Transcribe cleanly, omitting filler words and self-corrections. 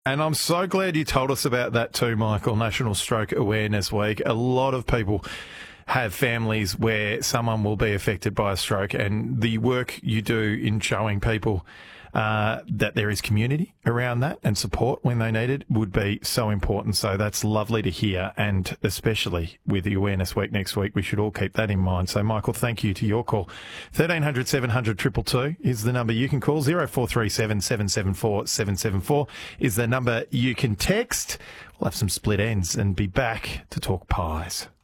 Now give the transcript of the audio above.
And I'm so glad you told us about that too, Michael, National Stroke Awareness Week. A lot of people have families where someone will be affected by a stroke, and the work you do in showing people that there is community around that and support when they need it would be so important. So that's lovely to hear, and especially with the Awareness Week next week, we should all keep that in mind. So, Michael, thank you to your call. 1300 700 222 is the number you can call. 0437 774 774 is the number you can text. We'll have some split ends and be back to talk pies.